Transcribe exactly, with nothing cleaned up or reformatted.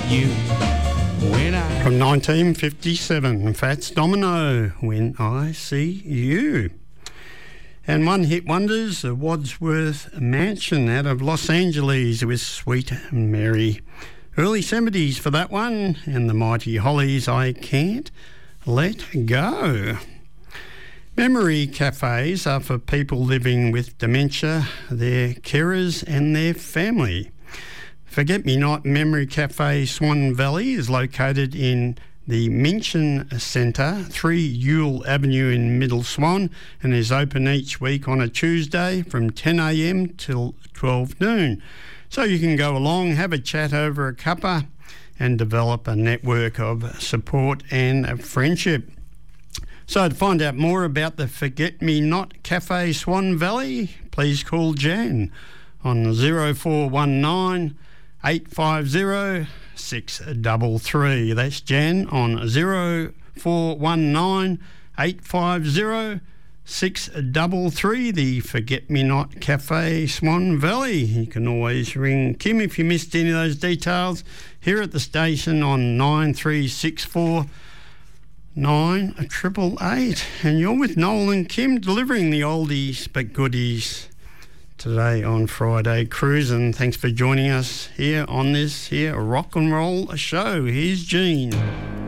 you when I... From nineteen fifty-seven, Fats Domino, When I See You. And one hit wonders, the Wadsworth Mansion out of Los Angeles with Sweet Mary. Early seventies for that one, and the Mighty Hollies, I Can't Let Go. Memory cafes are for people living with dementia, their carers and their family. Forget Me Not Memory Cafe Swan Valley is located in the Minchin Centre, three Ewell Avenue in Middle Swan, and is open each week on a Tuesday from ten a m till twelve noon. So you can go along, have a chat over a cuppa and develop a network of support and friendship. So to find out more about the Forget Me Not Cafe Swan Valley, please call Jan on zero four one nine eight five zero six three three. That's Jan on zero four one nine eight five zero six three three, the Forget Me Not Cafe Swan Valley. You can always ring Kim if you missed any of those details here at the station on nine three six four nine triple eight. And you're with Noel and Kim delivering the oldies but goodies today on Friday Cruisin'. Thanks for joining us here on this here rock and roll show. Here's Gene.